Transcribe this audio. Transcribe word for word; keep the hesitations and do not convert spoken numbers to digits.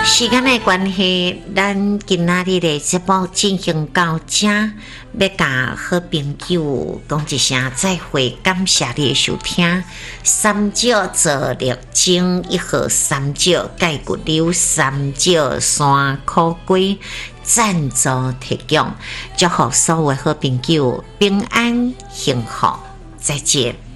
时间的关系，咱今仔日的节目进行到这，要甲好朋友讲一声再会，感谢你的收听。三角做绿精一号三角钙骨瘤三角山苦龟赞助提供，祝福所有好朋友平安幸福，再见。